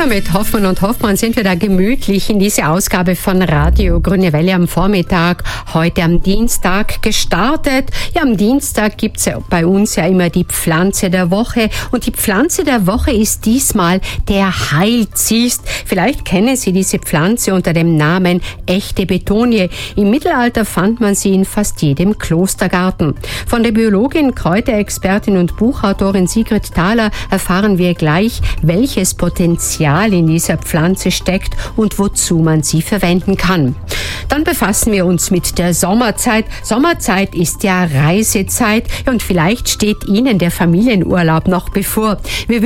Ja, mit Hoffmann und Hoffmann sind wir da gemütlich in diese Ausgabe von Radio Grüne Welle am Vormittag, heute am Dienstag gestartet. Ja, am Dienstag gibt's ja bei uns ja immer die Pflanze der Woche und die Pflanze der Woche ist diesmal der Heilzist. Vielleicht kennen Sie diese Pflanze unter dem Namen echte Betonie. Im Mittelalter fand man sie in fast jedem Klostergarten. Von der Biologin, Kräuterexpertin und Buchautorin Sigrid Thaler erfahren wir gleich, welches Potenzial in dieser Pflanze steckt und wozu man sie verwenden kann. Dann befassen wir uns mit der Sommerzeit. Sommerzeit ist ja Reisezeit und vielleicht steht Ihnen der Familienurlaub noch bevor. Wir